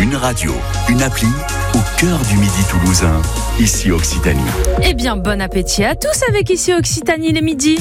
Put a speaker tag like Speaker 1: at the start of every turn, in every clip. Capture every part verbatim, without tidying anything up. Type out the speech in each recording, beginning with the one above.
Speaker 1: Une radio, une appli au cœur du Midi toulousain, ici Occitanie.
Speaker 2: Eh bien, bon appétit à tous avec ici Occitanie les midis.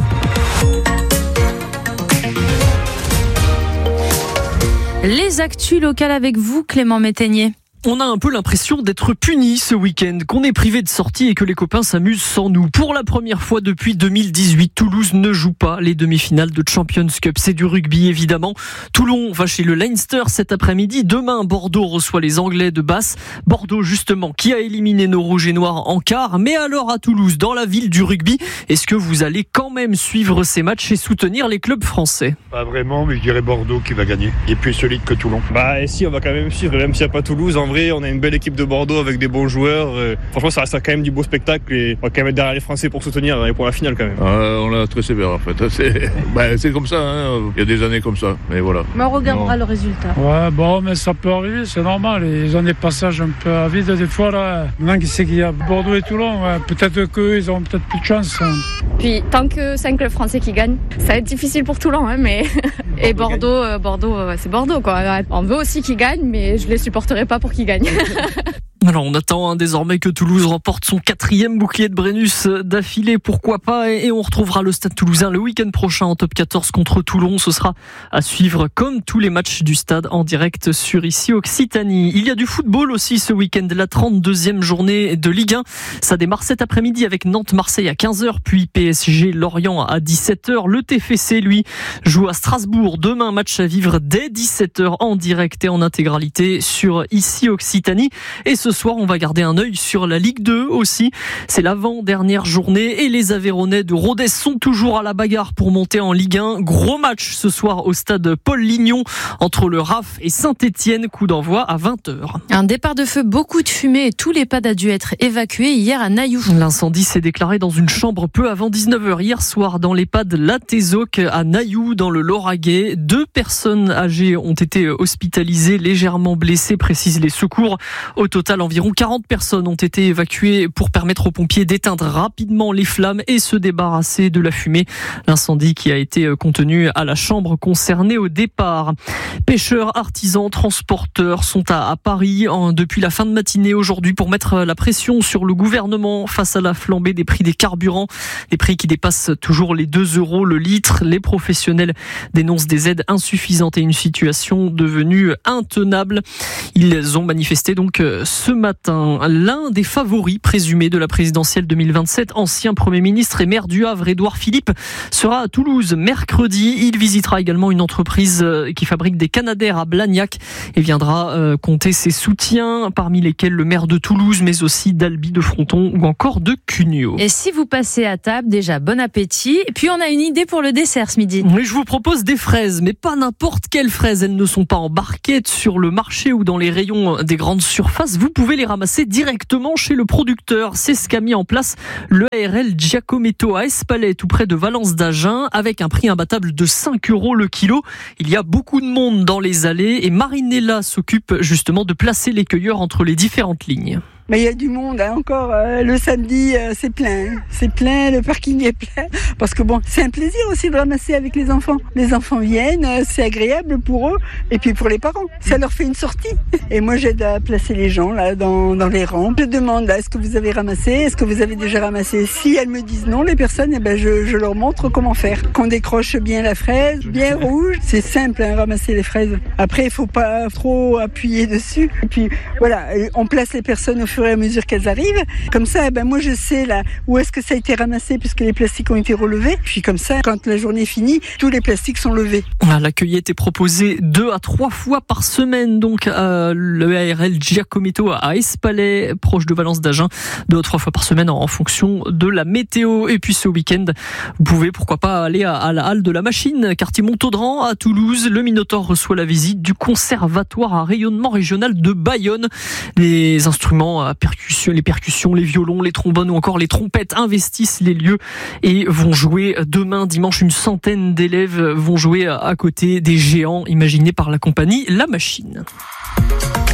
Speaker 2: Les actus locales avec vous, Clément Métainier.
Speaker 3: On a un peu l'impression d'être punis ce week-end, qu'on est privé de sortie et que les copains s'amusent sans nous. Pour la première fois depuis deux mille dix-huit, Toulouse ne joue pas les demi-finales de Champions Cup. C'est du rugby évidemment. Toulon va chez le Leinster cet après-midi. Demain, Bordeaux reçoit les Anglais de Basse. Bordeaux justement qui a éliminé nos Rouges et Noirs en quart. Mais alors à Toulouse, dans la ville du rugby, est-ce que vous allez quand même suivre ces matchs et soutenir les clubs français ?
Speaker 4: Pas vraiment, mais je dirais Bordeaux qui va gagner. Il est plus solide que Toulon.
Speaker 5: Bah et si, on va quand même suivre, même s'il n'y a pas Toulouse, en vrai on a une belle équipe de Bordeaux avec des bons joueurs. Euh, franchement, ça reste quand même du beau spectacle et on va quand même être derrière les Français pour soutenir et pour la finale quand même.
Speaker 6: Euh, on l'a très sévère en fait. C'est, bah, c'est comme ça, hein. Il y a des années comme ça, mais voilà.
Speaker 2: Mais on regardera non. le résultat.
Speaker 7: Ouais, bon, mais ça peut arriver, c'est normal. Ils ont des passages un peu à vide des fois là. Maintenant qui sait qu'il y a Bordeaux et Toulon, ouais, peut-être qu'eux ils ont peut-être plus de chance. Hein.
Speaker 8: Puis tant que c'est un club français qui gagne, ça va être difficile pour Toulon, hein, mais et Bordeaux, euh, Bordeaux, euh, c'est Bordeaux quoi. On veut aussi qu'ils gagnent, mais je les supporterai pas pour qu'ils gagnent.
Speaker 3: Alors on attend hein, désormais que Toulouse remporte son quatrième bouclier de Brennus d'affilée, pourquoi pas, et, et on retrouvera le Stade Toulousain le week-end prochain en top quatorze contre Toulon. Ce sera à suivre comme tous les matchs du stade en direct sur ici Occitanie. Il y a du football aussi ce week-end, la trente-deuxième journée de Ligue un. Ça démarre cet après-midi avec Nantes-Marseille à quinze heures, puis P S G-Lorient à dix-sept heures. Le T F C, lui, joue à Strasbourg. Demain, match à vivre dès dix-sept heures en direct et en intégralité sur ici Occitanie. Et ce soir, on va garder un œil sur la Ligue deux aussi. C'est l'avant-dernière journée et les Aveyronnais de Rodez sont toujours à la bagarre pour monter en Ligue un. Gros match ce soir au stade Paul Lignon entre le R A F et Saint-Étienne. Coup d'envoi à vingt heures.
Speaker 2: Un départ de feu, beaucoup de fumée et tout l'EHPAD a dû être évacué hier à Nailloux.
Speaker 3: L'incendie s'est déclaré dans une chambre peu avant dix-neuf heures hier soir dans l'EHPAD La Tézoc à Nailloux dans le Lauragais. Deux personnes âgées ont été hospitalisées, légèrement blessées, précisent les secours. Au total, environ quarante personnes ont été évacuées pour permettre aux pompiers d'éteindre rapidement les flammes et se débarrasser de la fumée. L'incendie qui a été contenu à la chambre concernée au départ. Pêcheurs, artisans, transporteurs sont à, à Paris en, depuis la fin de matinée aujourd'hui pour mettre la pression sur le gouvernement face à la flambée des prix des carburants. Des prix qui dépassent toujours les deux euros le litre. Les professionnels dénoncent des aides insuffisantes et une situation devenue intenable. Ils ont manifesté donc ce matin. L'un des favoris présumés de la présidentielle deux mille vingt-sept, ancien Premier ministre et maire du Havre, Édouard Philippe, sera à Toulouse mercredi. Il visitera également une entreprise qui fabrique des Canadair à Blagnac et viendra compter ses soutiens, parmi lesquels le maire de Toulouse, mais aussi d'Albi, de Fronton ou encore de Cugnot.
Speaker 2: Et si vous passez à table, déjà bon appétit. Et puis on a une idée pour le dessert ce midi.
Speaker 3: Oui, je vous propose des fraises, mais pas n'importe quelles fraises. Elles ne sont pas en barquette sur le marché ou dans les rayons des grandes surfaces. Vous pouvez les ramasser directement chez le producteur. C'est ce qu'a mis en place le A R L Giacometto à Espalais, tout près de Valence d'Agen, avec un prix imbattable de cinq euros le kilo. Il y a beaucoup de monde dans les allées et Marinella s'occupe justement de placer les cueilleurs entre les différentes lignes.
Speaker 9: Mais il y a du monde, hein, encore euh, le samedi, euh, c'est plein, hein. c'est plein, le parking est plein. Parce que bon, c'est un plaisir aussi de ramasser avec les enfants. Les enfants viennent, euh, c'est agréable pour eux et puis pour les parents, ça leur fait une sortie. Et moi, j'aide à placer les gens là dans, dans les rangs. Je demande là, est-ce que vous avez ramassé, est-ce que vous avez déjà ramassé. Si elles me disent non, les personnes, eh ben je, je leur montre comment faire. Qu'on décroche bien la fraise, bien rouge, c'est simple, hein, ramasser les fraises. Après, il faut pas trop appuyer dessus. Et puis voilà, on place les personnes au fur et à mesure qu'elles arrivent. Comme ça, ben moi je sais là où est-ce que ça a été ramassé puisque les plastiques ont été relevés. Puis comme ça, quand la journée est finie, tous les plastiques sont levés.
Speaker 3: La cueillette est proposée deux à trois fois par semaine, donc à le A R L Giacometto à Espalais, proche de Valence d'Agen, deux à trois fois par semaine en fonction de la météo. Et puis ce week-end, vous pouvez pourquoi pas aller à, à la halle de la Machine, quartier Montaudran à Toulouse. Le Minotaure reçoit la visite du conservatoire à rayonnement régional de Bayonne. Les instruments à percussion, les percussions, les violons, les trombones ou encore les trompettes investissent les lieux et vont jouer demain dimanche. Une centaine d'élèves vont jouer à côté des géants imaginés par la compagnie La Machine.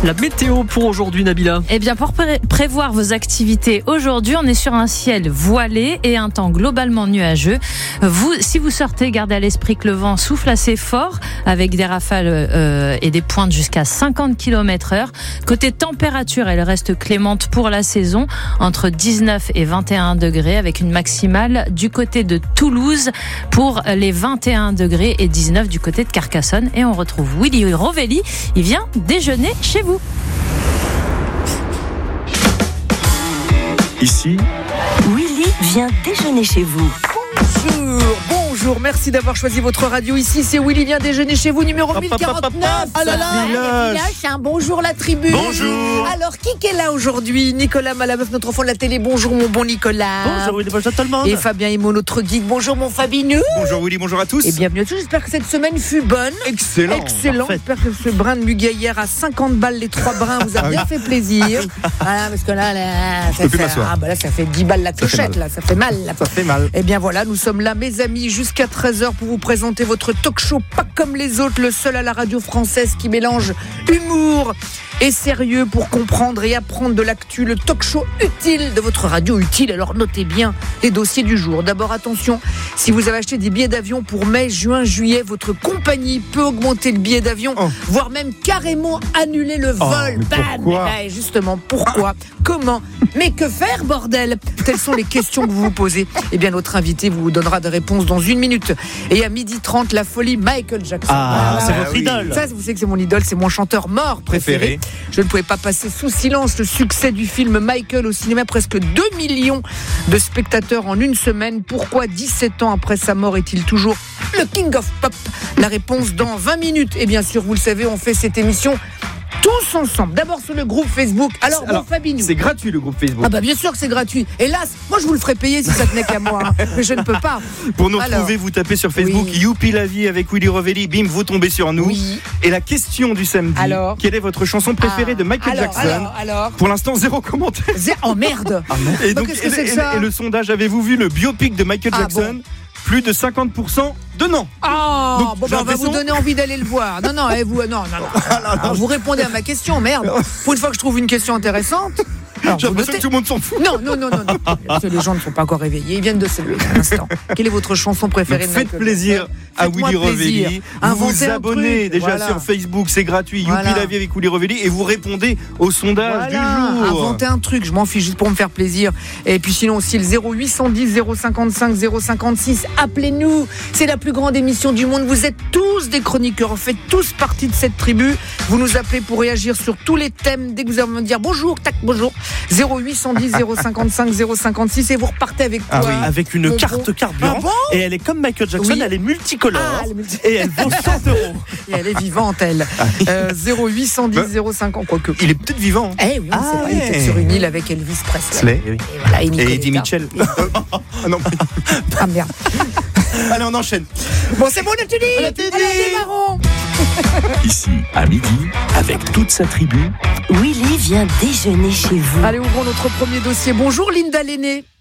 Speaker 3: La météo pour aujourd'hui, Nabila.
Speaker 2: Eh bien, pour pré- prévoir vos activités aujourd'hui, on est sur un ciel voilé et un temps globalement nuageux. Vous, si vous sortez, gardez à l'esprit que le vent souffle assez fort avec des rafales euh, et des pointes jusqu'à cinquante kilomètres heure. Côté température, elle reste clémente pour la saison, entre dix-neuf et vingt et un degrés, avec une maximale du côté de Toulouse pour les vingt et un degrés et dix-neuf du côté de Carcassonne. Et on retrouve Willy Rovelli. Il vient déjeuner chez vous.
Speaker 1: Ici,
Speaker 10: Willy vient déjeuner chez vous.
Speaker 11: Bonjour, bonjour, merci d'avoir choisi votre radio. Ici, c'est Willy vient déjeuner chez vous, numéro mille quarante-neuf.
Speaker 12: Oh là là, un bonjour la tribu.
Speaker 11: Bonjour. Alors, qui est là aujourd'hui? Nicolas Malameuf, notre enfant de la télé. Bonjour, mon bon Nicolas.
Speaker 12: Bonjour Willy, bonjour tout le monde.
Speaker 11: Et Fabien Imo, notre geek. Bonjour, mon Fabinou.
Speaker 13: Bonjour Willy, bonjour à tous.
Speaker 11: Et bienvenue à tous. J'espère que cette semaine fut bonne.
Speaker 13: Excellent.
Speaker 11: Excellent. J'espère que ce brin de muguet hier à cinquante balles, les trois brins, vous a bien fait plaisir. Voilà, parce que là, là, ça fait, ah, bah là, ça fait dix balles la clochette, là. Ça fait mal. Là.
Speaker 13: Ça fait mal.
Speaker 11: Eh bien voilà, nous sommes là, mes amis, jusqu'à treize heures pour vous présenter votre talk show pas comme les autres, le seul à la radio française qui mélange humour et sérieux pour comprendre et apprendre de l'actu, le talk show utile de votre radio utile. Alors notez bien les dossiers du jour. D'abord attention, si vous avez acheté des billets d'avion pour mai, juin, juillet, votre compagnie peut augmenter le billet d'avion, oh. voire même carrément annuler le
Speaker 13: oh,
Speaker 11: vol.
Speaker 13: Bam, pourquoi
Speaker 11: ben, justement, pourquoi, comment, mais que faire, bordel? Telles sont les questions que vous vous posez. Eh bien, notre invité vous donnera des réponses dans une minute. Et à midi trente, la folie Michael Jackson.
Speaker 12: Ah,
Speaker 11: voilà.
Speaker 12: c'est votre oui. idole.
Speaker 11: Ça, vous savez que c'est mon idole, c'est mon chanteur mort préféré. préféré. Je ne pouvais pas passer sous silence le succès du film Michael au cinéma, presque deux millions de spectateurs en une semaine. Pourquoi dix-sept ans après sa mort est-il toujours le King of Pop? La réponse dans vingt minutes. Et bien sûr, vous le savez, on fait cette émission tous ensemble. D'abord sur le groupe Facebook. Alors, Alors bon, Fabinou.
Speaker 13: C'est gratuit le groupe Facebook.
Speaker 11: Ah bah bien sûr que c'est gratuit. Hélas, moi je vous le ferais payer si ça tenait qu'à moi. Hein. Mais je ne peux pas.
Speaker 13: Pour nous
Speaker 11: Alors,
Speaker 13: retrouver, vous tapez sur Facebook oui. Youpi la vie avec Willy Rovelli. Bim, vous tombez sur nous.
Speaker 11: Oui.
Speaker 13: Et la question du samedi.
Speaker 11: Alors,
Speaker 13: quelle est votre chanson préférée ah, de Michael
Speaker 11: alors,
Speaker 13: Jackson?
Speaker 11: alors, alors.
Speaker 13: Pour l'instant, zéro commentaire.
Speaker 11: Zé- oh merde.
Speaker 13: Ah, merde. Et donc,
Speaker 11: qu'est-ce que
Speaker 13: et,
Speaker 11: c'est que
Speaker 13: et,
Speaker 11: ça
Speaker 13: et le sondage, avez-vous vu le biopic de Michael
Speaker 11: ah,
Speaker 13: Jackson?
Speaker 11: Bon.
Speaker 13: Plus de cinquante pour cent de non.
Speaker 11: Oh, donc, bon, bah, on va vous donner envie d'aller le voir. Non, non, eh, vous, non, non, non. Alors, vous répondez à ma question, merde. Pour une fois que je trouve une question intéressante. Alors,
Speaker 13: j'ai l'impression que tout le monde s'en fout.
Speaker 11: Non, non, non, non, non. Parce que les gens ne sont pas encore réveillés. Ils viennent de se lever à l'instant. Quelle est votre chanson préférée?
Speaker 13: Donc, faites plaisir à Willy Rovelli. Vous vous abonnez déjà voilà. sur Facebook, c'est gratuit. Voilà. Youpi la vie avec Willy Rovelli et vous répondez au sondage voilà. du jour.
Speaker 11: Inventez un truc, je m'en fiche juste pour me faire plaisir. Et puis sinon aussi le zéro huit cent dix zéro cinquante-cinq zéro cinquante-six. Appelez-nous. C'est la plus grande émission du monde. Vous êtes tous des chroniqueurs. Vous faites tous partie de cette tribu. Vous nous appelez pour réagir sur tous les thèmes. Dès que vous allez me dire bonjour, tac, bonjour. zéro huit cent dix zéro cinquante-cinq zéro cinquante-six et vous repartez avec quoi?
Speaker 12: Ah oui, avec une
Speaker 11: bon
Speaker 12: carte
Speaker 11: bon.
Speaker 12: carburant.
Speaker 11: Ah bon
Speaker 12: et elle est comme Michael Jackson, oui. elle est multicolore. Ah, elle est multi- et elle vaut cent euros.
Speaker 11: Et elle est vivante, elle. Euh, zéro huit cent dix zéro cinquante. Quoique.
Speaker 13: Il est peut-être vivant.
Speaker 11: Eh oui, ah, c'est ouais. Il était sur une île avec Elvis Presley.
Speaker 13: Et,
Speaker 11: et, voilà, et,
Speaker 13: et Eddie Mitchell.
Speaker 11: ah non. Ah merde.
Speaker 13: Allez, on enchaîne.
Speaker 11: Bon, c'est bon, on a tout dit. On a tout dit. Allez, démarrons.
Speaker 1: Ici, à midi, avec toute sa tribu,
Speaker 10: Willy vient déjeuner chez vous.
Speaker 11: Allez, ouvrons notre premier dossier. Bonjour Linda Lenné.